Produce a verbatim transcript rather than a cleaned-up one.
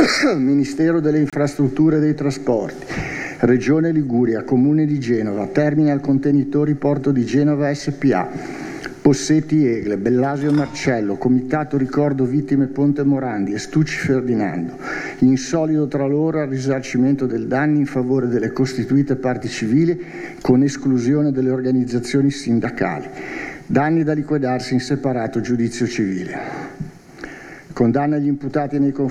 Ministero delle Infrastrutture e dei Trasporti, Regione Liguria, Comune di Genova, Terminal Contenitori Porto di Genova S P A, Possetti Egle, Bellasio Marcello, Comitato Ricordo Vittime Ponte Morandi e Stucci Ferdinando, in solido tra loro al risarcimento del danni in favore delle costituite parti civili con esclusione delle organizzazioni sindacali. Danni da liquidarsi in separato giudizio civile. Condanna agli imputati nei confronti